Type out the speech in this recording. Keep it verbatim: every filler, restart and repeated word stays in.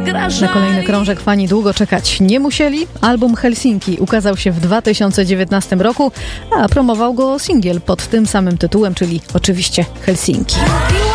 Na kolejny krążek fani długo czekać nie musieli. Album Helsinki ukazał się w dwa tysiące dziewiętnastym roku, a promował go singiel pod tym samym tytułem, czyli oczywiście Helsinki.